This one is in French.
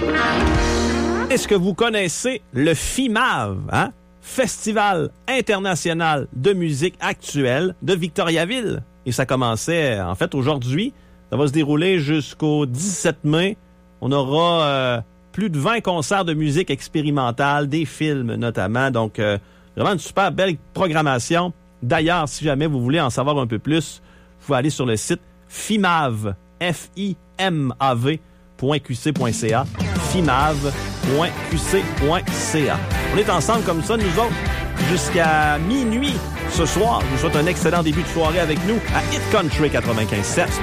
Est-ce que vous connaissez le FIMAV, hein? Festival international de musique actuelle de Victoriaville? Et ça commençait, en fait, aujourd'hui. Ça va se dérouler jusqu'au 17 mai. On aura plus de 20 concerts de musique expérimentale, des films notamment. Donc, vraiment une super belle programmation. D'ailleurs, si jamais vous voulez en savoir un peu plus, vous pouvez aller sur le site FIMAV, FIMAV.qc.ca, FIMAV.qc.ca. On est ensemble comme ça, nous autres, jusqu'à minuit ce soir. Je vous souhaite un excellent début de soirée avec nous à Hit Country 95.7.